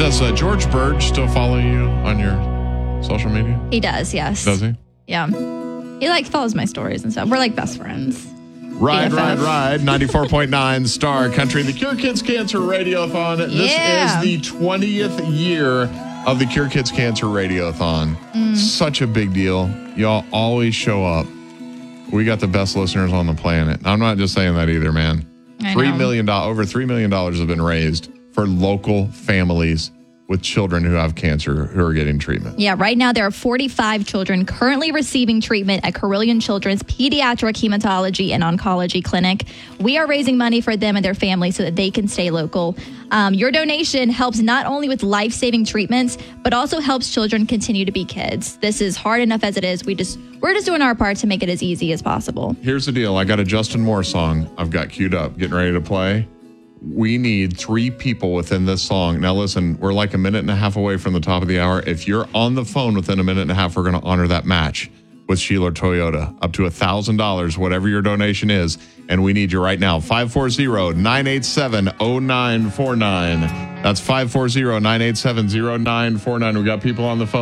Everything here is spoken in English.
Does George Bird still follow you on your social media? He does, yes. Does he? Yeah. He follows my stories and stuff. We're like best friends. Ride. BFF. 94.9 Star Country. The Cure Kids Cancer Radiothon. This is the 20th year of the Cure Kids Cancer Radiothon. Such a big deal. Y'all always show up. We got the best listeners on the planet. I'm not just saying that either, man. Over $3 million have been raised for local families with children who have cancer who are getting treatment. Yeah, right now there are 45 children currently receiving treatment at Carilion Children's Pediatric Hematology and Oncology Clinic. We are raising money for them and their families so that they can stay local. Your donation helps not only with life-saving treatments, but also helps children continue to be kids. This is hard enough as it is. We're just doing our part to make it as easy as possible. Here's the deal. I got a Justin Moore song I've got queued up, getting ready to play. We need 3 people within this song. Now, listen, we're like a minute and a half away from the top of the hour. If you're on the phone within a minute and a half, we're going to honor that match with Sheeler Toyota. Up to $1,000, whatever your donation is. And we need you right now. 540-987-0949. That's 540-987-0949. We got people on the phone.